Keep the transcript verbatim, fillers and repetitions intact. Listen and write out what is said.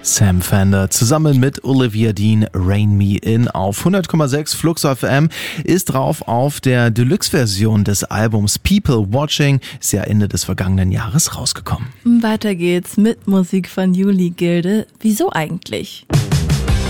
Sam Fender zusammen mit Olivia Dean, Rain Me In auf hundert Komma sechs Flux F M ist drauf auf der Deluxe-Version des Albums People Watching, ist ja Ende des vergangenen Jahres rausgekommen. Weiter geht's mit Musik von Juli Gilde. Wieso eigentlich?